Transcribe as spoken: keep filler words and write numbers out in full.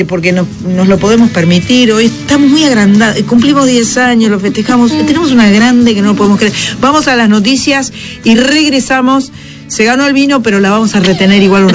porque no, nos lo podemos permitir. Hoy estamos muy agrandados, cumplimos diez años, lo festejamos, tenemos una grande que no podemos creer. Vamos a las noticias y regresamos. Se ganó el vino, pero la vamos a retener igual un